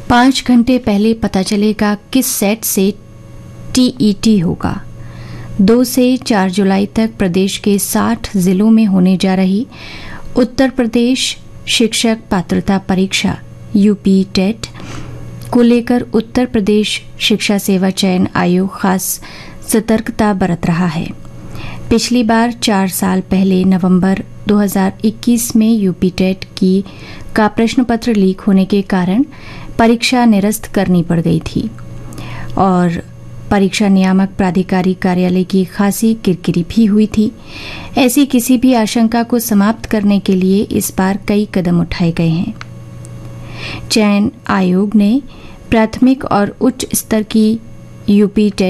5 घंटे पहले पता चलेगा किस सेट से टीईटी होगा। 2 से 4 जुलाई तक प्रदेश के 60 जिलों में होने जा रही उत्तर प्रदेश शिक्षक पात्रता परीक्षा यूपी टेट को लेकर उत्तर प्रदेश शिक्षा सेवा चयन आयोग खास सतर्कता बरत रहा है। पिछली बार 4 साल पहले नवंबर 2021 में यूपी टेट का प्रश्न पत्र लीक होने के कारण परीक्षा निरस्त करनी पड़ गई थी और परीक्षा नियामक प्राधिकारी कार्यालय की खासी किरकिरी भी हुई थी। ऐसी किसी भी आशंका को समाप्त करने के लिए इस बार कई कदम उठाए गए हैं। चयन आयोग ने प्राथमिक और उच्च स्तर की यूपी टेट